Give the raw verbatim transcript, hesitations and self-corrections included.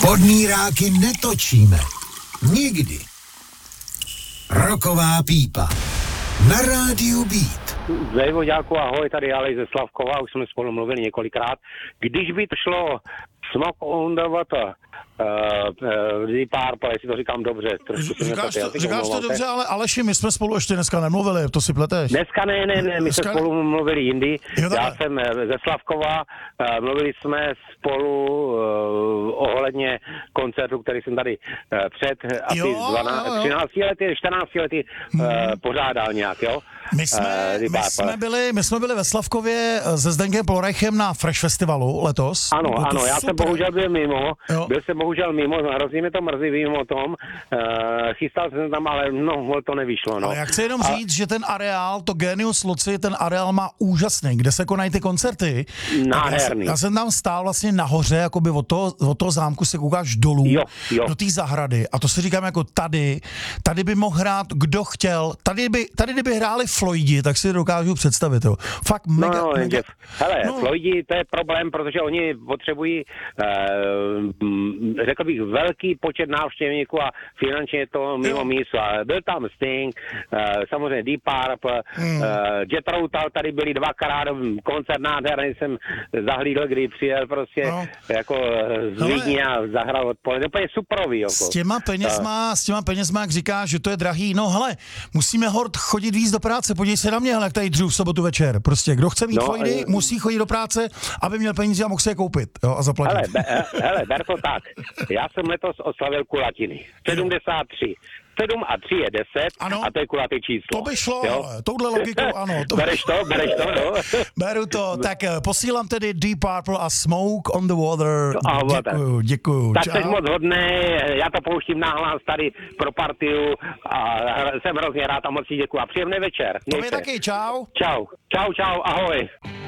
Podmíráky netočíme. Nikdy. Roková pípa. Na rádiu Beat. Zdej voďáku, ahoj, tady Alej ze Slavkova, už jsme spolu mluvili několikrát. Když by to šlo Smoke on the Water, uh, uh, Deep Purple, jestli to říkám dobře. Říkáš to, říkáš to dobře, ale Aleši, my jsme spolu ještě dneska nemluvili, to si pleteš. Dneska ne, ne, ne, my dneska jsme spolu mluvili jindy. Jo, Já jsem ze Slavkova, uh, mluvili jsme spolu uh, ohledně koncertu, který jsem tady uh, před asi třinácti lety, čtrnácti lety uh, hmm. pořádal nějak, jo? My jsme, uh, my, jsme byli, my jsme byli ve Slavkově se Zdenkem Ploreichem na Fresh Festivalu letos. Ano, ano, super. Já jsem bohužel byl mimo, jo. byl jsem bohužel mimo, hrozně mi to mrzí, vím o tom, uh, chystal jsem tam, ale no, to nevyšlo. No. Ale já chci jenom A... říct, že ten areál, to Genius Loci, ten areál má úžasný, kde se konají ty koncerty. Nádherný. Já, já jsem tam stál vlastně nahoře, jakoby od toho, od toho zámku se koukáš dolů, jo, jo. do té zahrady a to si říkám jako tady, tady by mohl hrát kdo chtěl, tady by, tady kdyby hráli Floydi, tak si dokážu představit, jo. Fakt mega, no, no, mega... Hele, no. Floydi, to je problém, protože oni potřebují, uh, řekl bych, velký počet návštěvníků a finančně je to mimo mísu. Byl tam Sting, uh, samozřejmě Deep Purple, hmm. uh, Jethro Tull, tady byli dvakrát, koncert nádherný jsem zahlídl, kdy přijel prostě no. jako z Vídně a zahrál odpoledne. To je superový. Jako. S těma penězma, uh. s těma penězma, jak říkáš, že to je drahý, no hele, musíme hort chodit víc do práce, podívej se na mě, hele, jak tady dřu v sobotu večer. Prostě, kdo chce mít no, Floydy, uh, musí chodit do práce, aby měl peníze a mohl se je koupit, jo, a zaplatit. Hele, be, hele, ber to tak. Já jsem letos oslavil kulatiny. sedmdesát tři. sedm a tři je deset ano, a to je kulatý číslo. To by šlo, jo? Touhle logikou, ano. To... Bereš to, bereš to, jo? Beru to, tak posílám tedy Deep Purple a Smoke on the Water. Děkuju, děkuju. Tak čau. jsi moc hodnej, já to pouštím nahlas tady pro partiu a jsem hrozně rád a moc si děkuju a příjemný večer. To mi taky, čau. Čau, čau, čau, ahoj.